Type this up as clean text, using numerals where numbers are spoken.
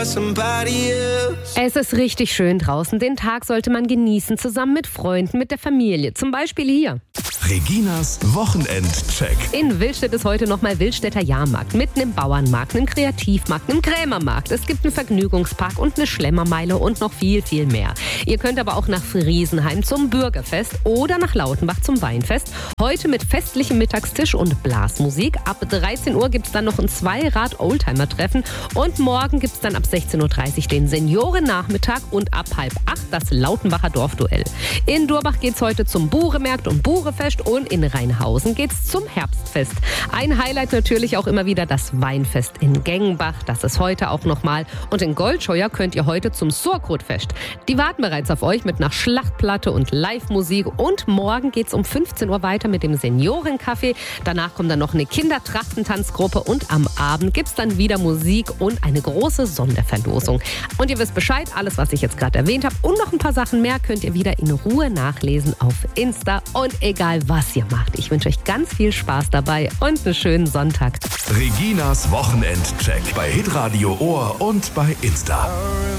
Es ist richtig schön draußen. Den Tag sollte man genießen, zusammen mit Freunden, mit der Familie. Zum Beispiel hier. Reginas Wochenendcheck. In Willstedt ist heute nochmal Willstädter Jahrmarkt. Mitten im Bauernmarkt, einem Kreativmarkt, einem Krämermarkt. Es gibt einen Vergnügungspark und eine Schlemmermeile und noch viel, viel mehr. Ihr könnt aber auch nach Friesenheim zum Bürgerfest oder nach Lautenbach zum Weinfest. Heute mit festlichem Mittagstisch und Blasmusik. Ab 13 Uhr gibt es dann noch ein Zweirad-Oldtimer-Treffen. Und morgen gibt es dann ab 16.30 Uhr den Seniorennachmittag und ab 7:30 das Lautenbacher Dorfduell. In Durbach geht es heute zum Buremarkt und Burefest und in Rheinhausen geht es zum Herbstfest. Ein Highlight natürlich auch immer wieder das Weinfest in Gengenbach. Das ist heute auch nochmal. Und in Goldscheuer könnt ihr heute zum Surkrutfest. Die warten bereits auf euch mit einer Schlachtplatte und Live-Musik. Und morgen geht es um 15 Uhr weiter mit dem Seniorencafé. Danach kommt dann noch eine Kindertrachtentanzgruppe und am Abend gibt es dann wieder Musik und eine große Sonderverlosung. Und ihr wisst Bescheid, alles, was ich jetzt gerade erwähnt habe und noch ein paar Sachen mehr, könnt ihr wieder in Ruhe nachlesen auf Insta. Und egal, was ihr macht, ich wünsche euch ganz viel Spaß dabei und einen schönen Sonntag. Reginas Wochenendcheck bei Hitradio Ohr und bei Insta.